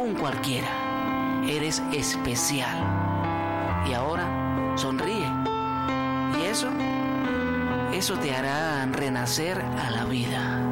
un cualquiera. Eres especial. Y ahora sonríe. Y eso te hará renacer a la vida.